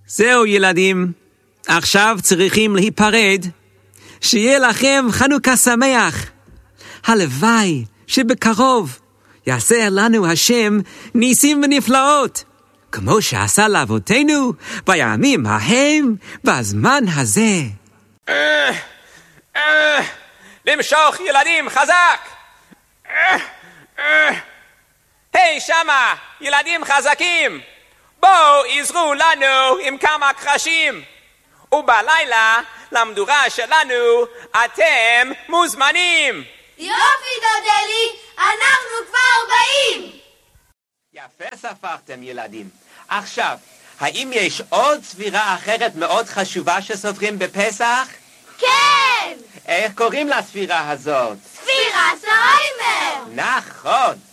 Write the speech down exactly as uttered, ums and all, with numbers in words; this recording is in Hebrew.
זהו ילדים, עכשיו צריכים להיפרד. שיהיה לכם חנוכה שמח. הלוואי שבקרוב יעשה לנו השם ניסים ונפלאות, כמו שעשה לאבותינו בימים ההם בזמן הזה. למשוך ילדים חזק. היי שמה, ילדים חזקים, בואו עזרו לנו עם כמה קרשים, ובלילה למדורה שלנו אתם מוזמנים. יופי דודלי, אנחנו כבר באים. יפה ספרתם ילדים. עכשיו, האם יש עוד ספירה אחרת מאוד חשובה שסופרים בפסח? כן! איך קוראים לספירה הזאת? ספירת העומר! נכון.